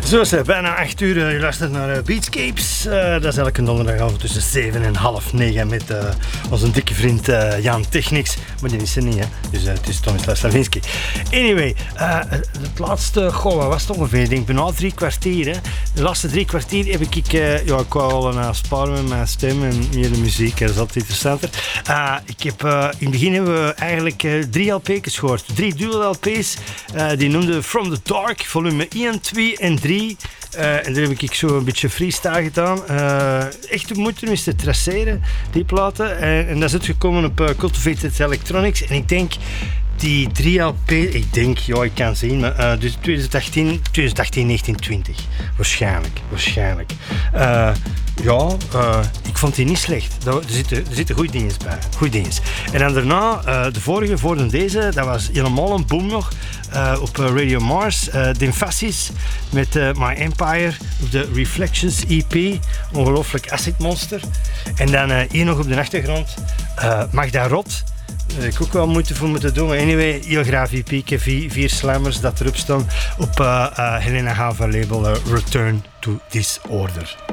Zo is het, bijna 8 uur. Je luistert naar Beatscapes. Dat is elke donderdagavond tussen 7 en half 9 met onze dikke vriend Jan Technics. Maar die is er niet, hè. Dus het is Tomislav Slavinski. Anyway, het laatste, wat was het ongeveer? Ik denk bijna 3 kwartier. Hè. De laatste 3 kwartier heb ik wou al een sparen met mijn stem en meer de muziek. Dat is altijd interessanter. In het begin hebben we eigenlijk 3 LP's gehoord. 3 dual LP's. Die noemden From the Dark, volume 1, 2 en 3. En daar heb ik zo een beetje freestyle gedaan. Echt de moeite om eens te traceren, die platen. En dat is uitgekomen op Cultivated Electronics. En ik denk, die 3 LP, ik kan zien, maar dus 2018, 1920. Waarschijnlijk. Ik vond die niet slecht. Er zitten goede dingen bij. En dan daarna, de vorige, voor deze, dat was helemaal een boom nog. Op Radio Mars, Dynfasis met My Empire op de Reflections EP. Ongelooflijk acid monster. En dan hier nog op de achtergrond, Magda Rot. Ik heb ook wel moeite voor moeten doen. Maar anyway, heel graag EP, 4 slammers dat erop staan op Helena Hava label Return to Disorder.